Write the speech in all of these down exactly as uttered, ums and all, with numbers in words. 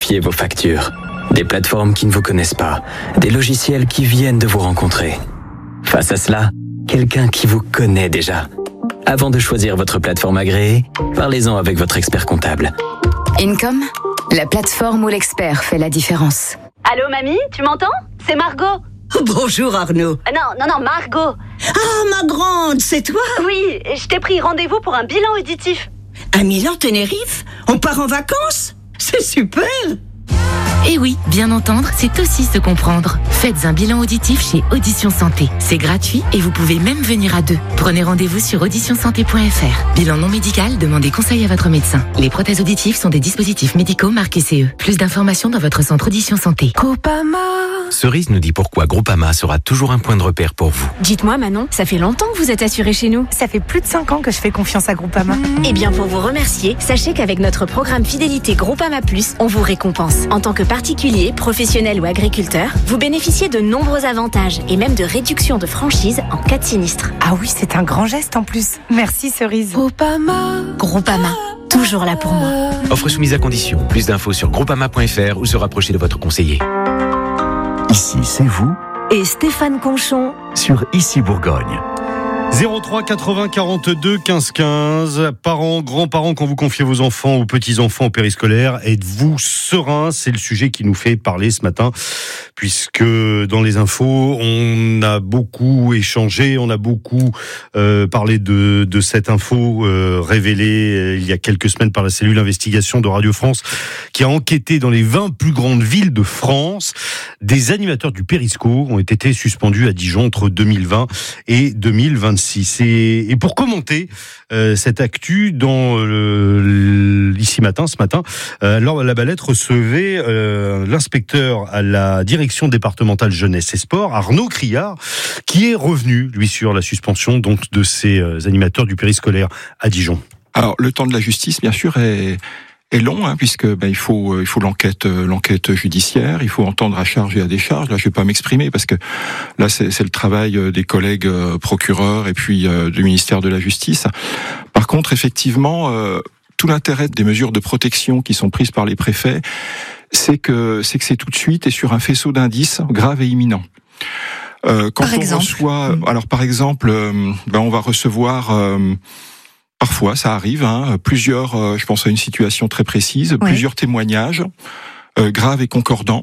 vérifier vos factures. Des plateformes qui ne vous connaissent pas. Des logiciels qui viennent de vous rencontrer. Face à cela, quelqu'un qui vous connaît déjà. Avant de choisir votre plateforme agréée, parlez-en avec votre expert comptable. Income, la plateforme où l'expert fait la différence. Allô mamie, tu m'entends? C'est Margot. Bonjour Arnaud. Euh, non, non, non, Margot. Ah, ma grande, c'est toi? Oui, je t'ai pris rendez-vous pour un bilan auditif. À Milan, Tenerife? On part en vacances? C'est super! Et oui, bien entendre, c'est aussi se comprendre. Faites un bilan auditif chez Audition Santé. C'est gratuit et vous pouvez même venir à deux. Prenez rendez-vous sur audition santé point f r. Bilan non médical, demandez conseil à votre médecin. Les prothèses auditives sont des dispositifs médicaux marqués C E. Plus d'informations dans votre centre Audition Santé. Groupama. Cerise nous dit pourquoi Groupama sera toujours un point de repère pour vous. Dites-moi Manon, ça fait longtemps que vous êtes assurée chez nous. Ça fait plus de cinq ans que je fais confiance à Groupama. Mmh. Eh bien pour vous remercier, sachez qu'avec notre programme Fidélité Groupama Plus, on vous récompense. En tant que particulier, professionnel ou agriculteur, vous bénéficiez de nombreux avantages et même de réductions de franchise en cas de sinistre. Ah oui, c'est un grand geste en plus. Merci Cerise. Groupama. Groupama, toujours là pour moi. Offre soumise à condition. Plus d'infos sur groupama point f r ou se rapprocher de votre conseiller. Ici, c'est vous Et Stéphane Conchon sur Ici Bourgogne. zéro trois quatre-vingts quarante-deux quinze quinze. Parents, grands-parents, quand vous confiez vos enfants ou petits-enfants au périscolaire, êtes-vous serein? C'est le sujet qui nous fait parler ce matin, puisque dans les infos, on a beaucoup échangé, on a beaucoup euh, parlé de, de cette info euh, révélée euh, il y a quelques semaines par la cellule investigation de Radio France, qui a enquêté dans les vingt plus grandes villes de France. Des animateurs du Périsco ont été suspendus à Dijon entre deux mille vingt et deux mille vingt-six. Et, et pour commenter euh, cette actu dans euh, ici matin, ce matin, euh, Laure Labalette recevait euh, l'inspecteur à la direction départementale jeunesse et sport, Arnaud Criard, qui est revenu lui sur la suspension donc de ces euh, animateurs du périscolaire à Dijon. Alors le temps de la justice, bien sûr, est est long, hein, puisque ben il faut il faut l'enquête euh, l'enquête judiciaire, il faut entendre à charge et à décharge. Là, je vais pas m'exprimer parce que là c'est c'est le travail des collègues euh, procureurs et puis euh, du ministère de la Justice. Par contre, effectivement, euh, tout l'intérêt des mesures de protection qui sont prises par les préfets, c'est que c'est que c'est tout de suite et sur un faisceau d'indices graves et imminents. Euh, quand par on exemple. reçoit, alors par exemple, euh, ben on va recevoir euh, parfois, ça arrive, hein, plusieurs, euh, je pense à une situation très précise, oui. plusieurs témoignages euh, graves et concordants.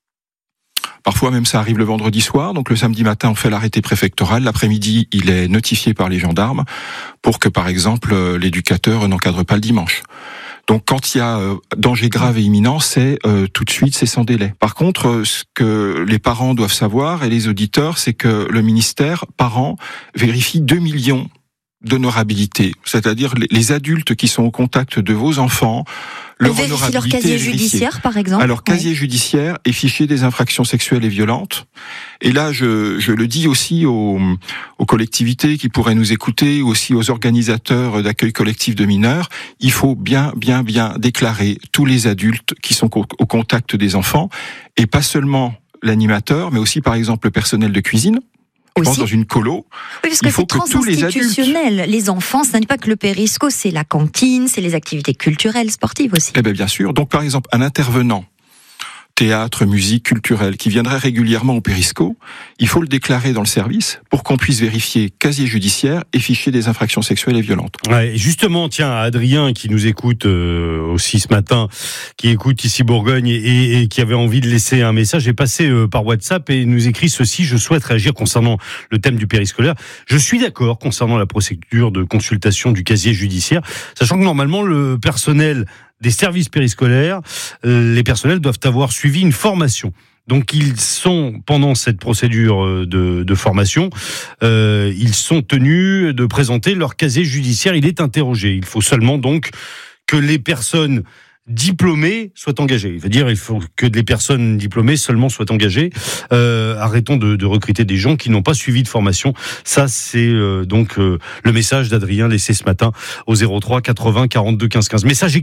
Parfois même ça arrive le vendredi soir, donc le samedi matin on fait l'arrêté préfectoral, l'après-midi il est notifié par les gendarmes pour que par exemple euh, l'éducateur n'encadre pas le dimanche. Donc quand il y a euh, danger grave et imminent, c'est euh, tout de suite, c'est sans délai. Par contre, euh, ce que les parents doivent savoir et les auditeurs, c'est que le ministère, par an, vérifie deux millions d'honorabilité, c'est-à-dire les adultes qui sont au contact de vos enfants, leur vérifie honorabilité leur casier est vérifiée. judiciaire, par exemple. Alors, casier oui. judiciaire et fichier des infractions sexuelles et violentes. Et là, je, je le dis aussi aux, aux collectivités qui pourraient nous écouter, aussi aux organisateurs d'accueil collectif de mineurs, il faut bien, bien, bien déclarer tous les adultes qui sont au, au contact des enfants, et pas seulement l'animateur, mais aussi, par exemple, le personnel de cuisine. Je pense dans une colo, oui, parce il que faut c'est que tous les adultes... transinstitutionnel. Les enfants, ce n'est pas que le périsco, c'est la cantine, c'est les activités culturelles, sportives aussi. Eh bien, bien sûr. Donc, par exemple, un intervenant, théâtre, musique, culturel, qui viendrait régulièrement au périsco, il faut le déclarer dans le service pour qu'on puisse vérifier casier judiciaire et fichier des infractions sexuelles et violentes. Ouais, justement, tiens, Adrien qui nous écoute euh, aussi ce matin, qui écoute ici Bourgogne et, et, et qui avait envie de laisser un message, est passé euh, par WhatsApp et nous écrit ceci: je souhaite réagir concernant le thème du périscolaire. Je suis d'accord concernant la procédure de consultation du casier judiciaire, sachant que normalement le personnel des services périscolaires, euh, les personnels doivent avoir suivi une formation. Donc ils sont, pendant cette procédure de, de formation, euh, ils sont tenus de présenter leur casier judiciaire. Il est interrogé. Il faut seulement donc que les personnes diplômés soient engagés. Il veut dire il faut que les personnes diplômées seulement soient engagées. Euh, arrêtons de, de recruter des gens qui n'ont pas suivi de formation. Ça, c'est euh, donc euh, le message d'Adrien laissé ce matin au zéro trois quatre-vingts quarante-deux quinze quinze. Message écrit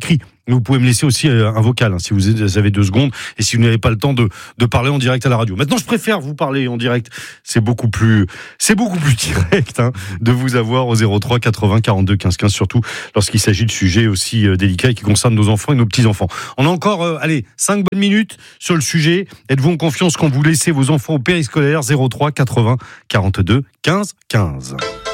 Vous pouvez me laisser aussi un vocal, hein, si vous avez deux secondes, et si vous n'avez pas le temps de, de parler en direct à la radio. Maintenant, je préfère vous parler en direct. C'est beaucoup plus, c'est beaucoup plus direct, hein, de vous avoir au zéro trois quatre-vingts quarante-deux quinze quinze, surtout lorsqu'il s'agit de sujets aussi euh, délicats et qui concernent nos enfants et nos petits-enfants. On a encore, euh, allez, cinq bonnes minutes sur le sujet. Êtes-vous en confiance quand vous laissez vos enfants au périscolaire? Zéro trois quatre-vingts quarante-deux quinze quinze.